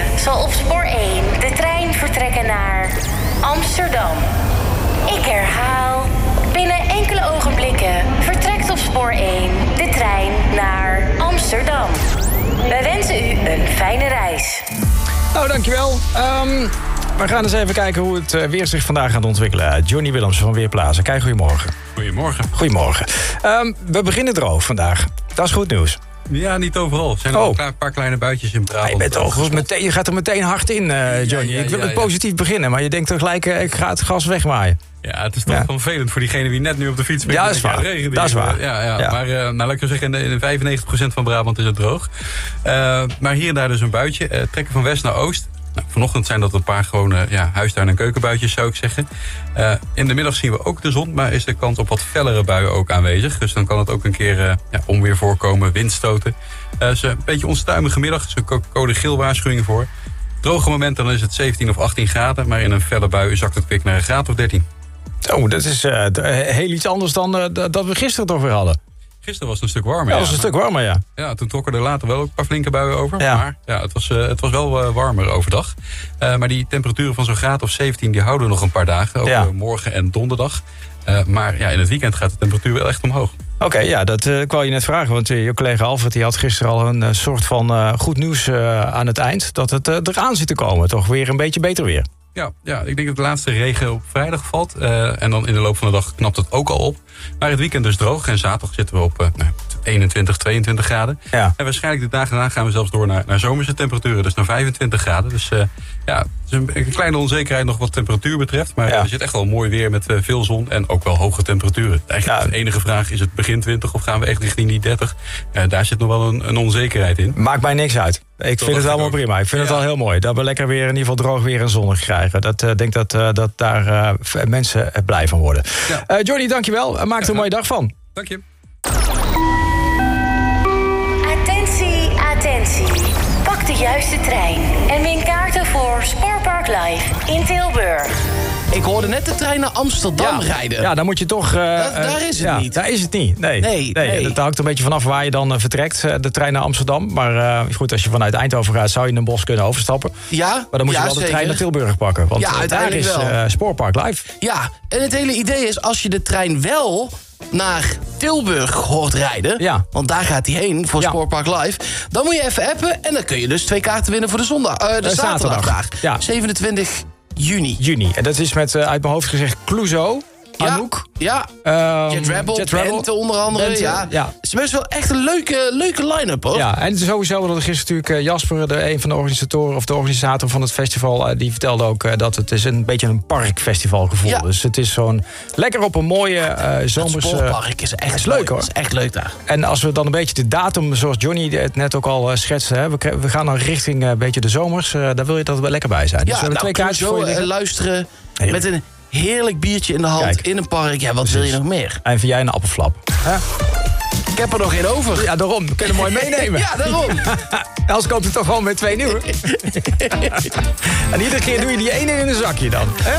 zal op spoor 1 de trein vertrekken naar Amsterdam. Ik herhaal, binnen enkele ogenblikken vertrekt op spoor 1 de trein naar Amsterdam. Wij wensen u een fijne reis. Nou, dankjewel. We gaan eens even kijken hoe het weer zich vandaag gaat ontwikkelen. Johnny Willems van Weerplaza. Kijk, goedemorgen. Goedemorgen. Goedemorgen. We beginnen droog vandaag. Dat is goed nieuws. Ja, niet overal. Er zijn al een paar kleine buitjes in Brabant. Je gaat er meteen hard in, Johnny. Ik wil het positief beginnen, maar je denkt toch gelijk, ik ga het gas wegwaaien. Ja, het is toch wel vervelend voor diegene die net nu op de fiets bent. Ja, dat is waar. Dat is waar. Ja. Maar laat ik zo zeggen, in 95% van Brabant is het droog. Maar hier en daar dus een buitje. Trekken van west naar oost. Nou, vanochtend zijn dat een paar gewone huistuin- en keukenbuitjes, zou ik zeggen. In de middag zien we ook de zon, maar is de kans op wat fellere buien ook aanwezig. Dus dan kan het ook een keer onweer voorkomen, windstoten. Dus een beetje onstuimige middag, dus een code geel waarschuwing voor. Droge momenten, dan is het 17 of 18 graden, maar in een felle bui zakt het kwik naar een graad of 13. Oh, dat is heel iets anders dan dat we gisteren toch weer hadden. Gisteren was het een stuk warmer. Ja, dat was een stuk warmer, ja. Ja, toen trokken er later wel ook een paar flinke buien over. Ja. Maar ja, het was wel warmer overdag. Maar die temperaturen van zo'n graad of 17... die houden we nog een paar dagen. Ook morgen en donderdag. Maar ja, in het weekend gaat de temperatuur wel echt omhoog. Oké, dat ik wou je net vragen. Want je collega Alfred die had gisteren al een soort van goed nieuws aan het eind. Dat het eraan zit te komen. Toch weer een beetje beter weer. Ja, ik denk dat de laatste regen op vrijdag valt. En dan in de loop van de dag knapt het ook al op. Maar het weekend dus droog. En zaterdag zitten we op 21, 22 graden. Ja. En waarschijnlijk de dagen daarna gaan we zelfs door naar zomerse temperaturen. Dus naar 25 graden. Dus het is een kleine onzekerheid nog wat temperatuur betreft. Maar er zit echt wel mooi weer met veel zon en ook wel hoge temperaturen. Eigenlijk de enige vraag, is het begin 20 of gaan we echt richting die 30? Daar zit nog wel een onzekerheid in. Maakt mij niks uit. Ik vind het allemaal prima. Ik vind het al heel mooi. Dat we lekker weer in ieder geval droog weer en zonnig krijgen. Ik denk dat daar mensen blij van worden. Ja. Johnny, dankjewel. Maak er een mooie dag van. Dank je. Attentie. Pak de juiste trein en win kaarten voor Spoorpark Live in Tilburg. Ik hoorde net de trein naar Amsterdam rijden. Ja, dan moet je toch... daar is het niet. Daar is het niet. Nee. Dat hangt een beetje vanaf waar je dan vertrekt, de trein naar Amsterdam. Maar goed, als je vanuit Eindhoven gaat, zou je in een bos kunnen overstappen. Ja, maar dan moet je wel de trein naar Tilburg pakken. Want daar is Spoorpark Live. Ja, en het hele idee is, als je de trein wel naar Tilburg hoort rijden, want daar gaat hij heen voor Spoorpark Live, dan moet je even appen en dan kun je dus 2 kaarten winnen voor de zaterdag. Ja. 27 juni. En dat is met, uit mijn hoofd gezegd, Clouseau, Anouk. Ja, Jet Rebel, Bente onder andere. Bente, ja. Het is best wel echt een leuke line-up, hoor. Ja, en sowieso, dat gisteren natuurlijk Jasper, een van de organisatoren of de organisator van het festival, die vertelde ook dat het is een beetje een parkfestivalgevoel. Ja. Dus het is zo'n lekker op een mooie zomers. Het Spoorpark is echt leuk, hoor. Het is echt leuk daar. En als we dan een beetje de datum, zoals Johnny het net ook al schetste, hè, we gaan dan richting een beetje de zomers. Daar wil je dat wel lekker bij zijn. Dus we hebben 2 kaartjes voor je. Luisteren met een heerlijk biertje in de hand in een park. Ja, wat wil je nog meer? En vind jij een appelflap? Ik heb er nog geen over. Ja, daarom. We kunnen mooi meenemen. Ja, daarom. Anders koopt het toch gewoon met 2 nieuwe. En iedere keer doe je die ene in een zakje dan. Hè?